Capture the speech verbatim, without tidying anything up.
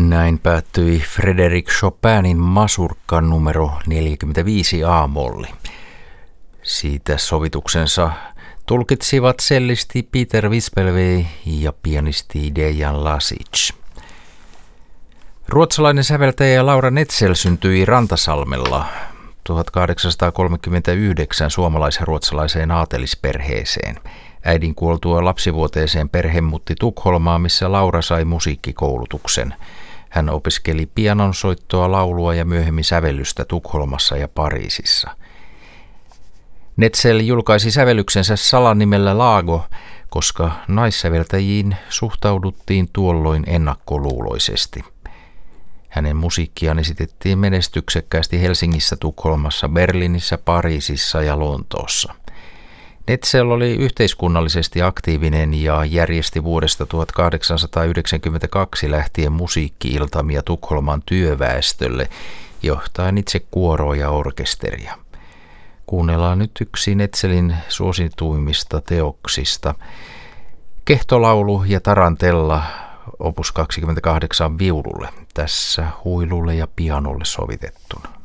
Näin päättyi Frédéric Chopinin masurkka numero neljäkymmentäviisi A-molli. Siitä sovituksensa tulkitsivat cellisti Peter Wispelvey ja pianisti Dejan Lasic. Ruotsalainen säveltäjä Laura Netzel syntyi Rantasalmella tuhatkahdeksansataakolmekymmentäyhdeksän suomalais-ruotsalaiseen aatelisperheeseen. Äidin kuoltua lapsivuoteeseen perhe muutti Tukholmaan, missä Laura sai musiikkikoulutuksen. Hän opiskeli pianonsoittoa, laulua ja myöhemmin sävellystä Tukholmassa ja Pariisissa. Netzel julkaisi sävellyksensä salanimellä Lago, koska naissäveltäjiin suhtauduttiin tuolloin ennakkoluuloisesti. Hänen musiikkiaan esitettiin menestyksekkäästi Helsingissä, Tukholmassa, Berliinissä, Pariisissa ja Lontoossa. Netzel oli yhteiskunnallisesti aktiivinen ja järjesti vuodesta tuhatkahdeksansataayhdeksänkymmentäkaksi lähtien musiikki-iltamia Tukholman työväestölle, johtaen itse kuoroa ja orkesteria. Kuunnellaan nyt yksi Netzelin suosituimmista teoksista. Kehtolaulu ja tarantella opus kaksikymmentäkahdeksan viululle, tässä huilulle ja pianolle sovitettuna.